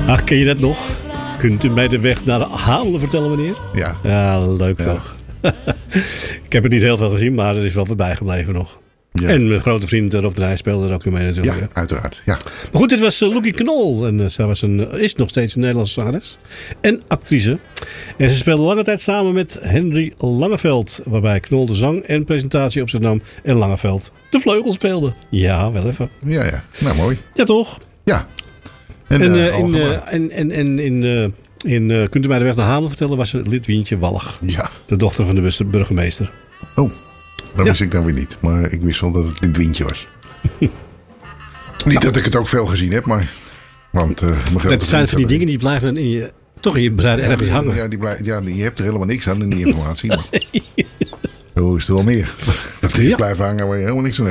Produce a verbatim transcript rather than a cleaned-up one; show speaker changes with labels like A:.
A: Ach, ken je dat nog? Kunt u mij de weg naar Hamelen vertellen, meneer?
B: Ja.
A: Ja, leuk
B: Ja.
A: toch? Ik heb er niet heel veel gezien, maar er is wel voorbij gebleven nog.
B: Ja.
A: En mijn grote vriend Rob de Rij speelde er ook in mee natuurlijk.
B: Ja,
A: hè.
B: uiteraard. Ja.
A: Maar goed, dit was uh, Loekie Knol. En uh, zij was een, is nog steeds een Nederlandse zangeres. En actrice. En ze speelde lange tijd samen met Henry Langeveld. Waarbij Knol de zang en presentatie op zich nam. En Langeveld de vleugel speelde. Ja, wel even.
B: Ja, ja. Nou, mooi.
A: Ja, toch?
B: Ja.
A: En,
B: En,
A: uh,
B: uh,
A: in, uh,
B: Algemeen.
A: en, en, en in, uh, in uh, Kunt u mij de weg naar Hamelen vertellen, was ze Lidwientje Wallig.
B: Ja.
A: De dochter van de bus- burgemeester.
B: Oh, dat
A: Ja.
B: wist ik dan weer niet. Maar ik wist wel dat het een windje was. Niet dat ik het ook veel gezien heb, maar... Want, uh, mijn grote
A: Dat zijn
B: vriend
A: van die
B: had-
A: dingen die blijven in je, toch in je brein ergens hangen.
B: Ja, die blij, ja, je hebt er helemaal niks aan in die informatie. Maar... Zo is er wel meer. Dat die
A: Ja.
B: blijven hangen waar je helemaal niks aan hebt.